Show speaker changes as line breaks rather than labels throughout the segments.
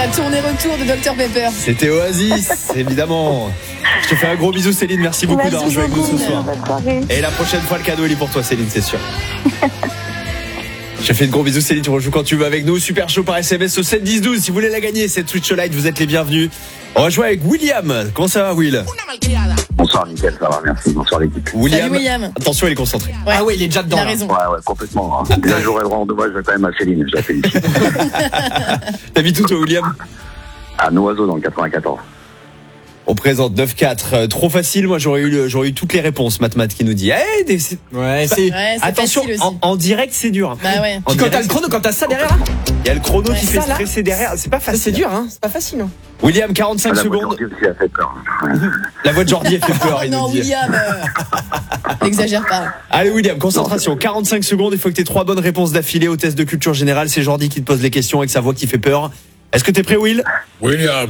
la tournée retour de Dr Pepper.
C'était Oasis, évidemment. Je te fais un gros bisou, Céline. Merci beaucoup d'avoir joué avec nous ce soir. Et la prochaine fois, le cadeau, il est pour toi, Céline, c'est sûr. Je te fais de gros bisous, Céline. Tu rejoues quand tu veux avec nous. Super chaud par SMS au 7 10 12. Si vous voulez la gagner, cette Switch Lite, vous êtes les bienvenus. On va jouer avec William. Comment ça va, Will?
Bonsoir, nickel, ça va, merci. Bonsoir, l'équipe.
Salut, William.
Attention, il est concentré.
Ouais.
Ah ouais, il est déjà dedans.
Il a raison.
Ouais, complètement. Bien, j'aurais le rang dommage quand même à Céline, je la félicite.
T'habites où, toi, William?
À Noiseau, dans le 94.
On présente 9-4. Trop facile. Moi, j'aurais eu toutes les réponses. Matmat qui nous dit.
Ouais, c'est.
Ouais, c'est
Attention,
facile aussi.
en direct, c'est dur.
Bah ouais.
Puis quand t'as le chrono, quand t'as ça derrière là,
Il y a le chrono qui fait
ça, là,
stresser derrière. C'est pas
ça,
facile.
c'est dur, hein. C'est pas facile. Hein.
William, 45
La voix
secondes.
de Jordi aussi a fait peur.
La voix de Jordi, elle fait peur.
Oh
Il
non,
nous dit.
William. N'exagère pas.
Allez, William, concentration. 45 secondes. Il faut que tu aies 3 bonnes réponses d'affilée au test de culture générale. C'est Jordi qui te pose les questions avec sa voix qui fait peur. Est-ce que t'es prêt, Will?
William.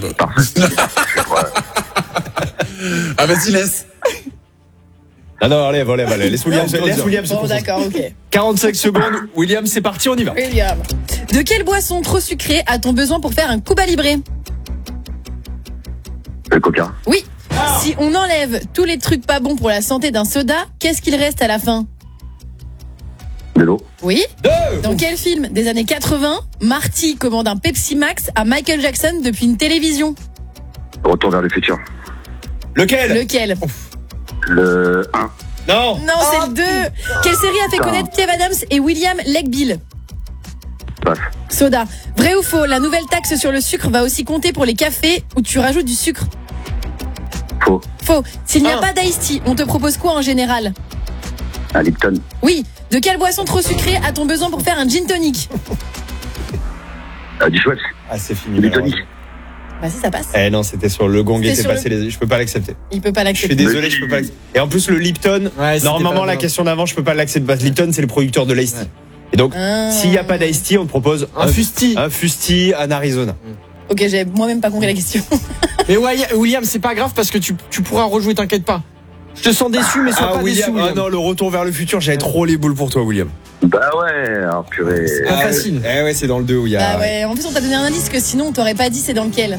Ah, vas-y, laisse.
Ah non, allez. Laisse William se
Bon,
concentrer.
d'accord, ok.
45 secondes. William, c'est parti, on y va.
William. De quelle boisson trop sucrée a-t-on besoin pour faire un Cuba Libre?
Le coca.
Oui. Si on enlève tous les trucs pas bons pour la santé d'un soda, qu'est-ce qu'il reste à la fin?
De l'eau.
Oui. Dans quel film des années 80, Marty commande un Pepsi Max à Michael Jackson depuis une télévision?
Retour vers le futur.
Lequel?
Lequel?
Le 1.
Non.
Non, c'est le 2. Quelle série a fait connaître Kev Adams et William Legbill?
Passe.
Soda. Vrai ou faux, la nouvelle taxe sur le sucre va aussi compter pour les cafés où tu rajoutes du sucre?
Faux.
Faux. S'il n'y a pas d'Ice Tea, on te propose quoi en général?
Un Lipton.
Oui. De quelle boisson trop sucrée a-t-on besoin pour faire un gin tonic?
Du Schweppes.
Ah, c'est fini.
Du tonic.
Bah si, ça passe.
Eh non, c'était sur le gong et
C'était
c'est
sur
passé je peux pas l'accepter.
Il peut pas
Je suis
l'accepter.
désolé, je peux pas l'accepter. Et en plus, le Lipton,
Ouais, c'était
normalement,
pas
la
bien.
question d'avant, je peux pas l'accepter parce que Lipton, c'est le producteur de l'Ice Tea. Et donc, s'il n'y a pas d'Ice Tea, on te propose
Un fusti.
Un fusti en Arizona.
Ok, j'avais moi-même pas compris la question.
Mais ouais, William, c'est pas grave parce que tu pourras rejouer, t'inquiète pas. Je te sens déçu, mais sois pas déçu,
William.
William.
Ah non, le retour vers le futur, j'avais trop les boules pour toi, William.
Bah ouais, alors purée.
C'est pas facile.
Eh ouais, c'est dans le 2 où il y a.
Bah ouais, en plus on t'a donné un indice que sinon on t'aurait pas dit c'est dans lequel.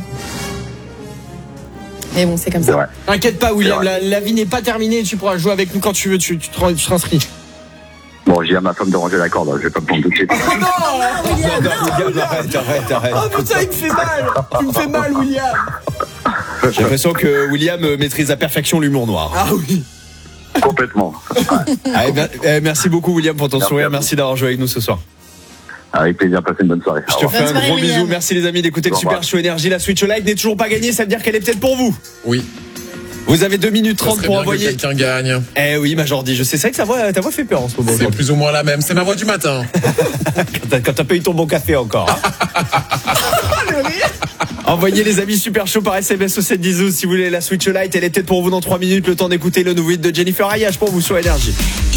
Mais bon, c'est comme
C'est
ça.
vrai.
T'inquiète pas, William,
C'est vrai.
la vie n'est pas terminée. Tu pourras jouer avec nous quand tu veux. Tu t'inscris.
Bon, j'ai à ma femme de ranger la corde, je vais pas me prendre tout de suite.
William, arrête.
Oh putain, il me fait mal. Tu me fais mal, William.
J'ai l'impression que William maîtrise à perfection l'humour noir.
Ah oui.
Complètement.
Allez, merci beaucoup, William, pour ton
Merci
sourire.
à vous.
Merci d'avoir joué avec nous ce soir.
Avec plaisir, passez une bonne soirée.
Je
Au
te
revoir.
fais un
soirée,
gros
William.
bisou. Merci les amis d'écouter le
Au revoir.
Super Show Énergie. La Switch Lite n'est toujours pas gagnée, ça veut dire qu'elle est peut-être pour vous.
Oui.
Vous avez 2 minutes
Ça
30
serait
pour
bien que
envoyer.
quelqu'un gagne.
Eh oui, Majordi, je sais, c'est vrai que ta voix fait peur en ce moment.
C'est plus ou moins la même. C'est ma voix du matin.
Quand t'as pas eu ton bon café encore. Hein. Envoyez les amis Super Show par SMS au 7 10 12 si vous voulez la Switch Lite. Elle est peut-être pour vous dans 3 minutes. Le temps d'écouter le nouveau hit de Jennifer Ayash pour vous sur Énergie.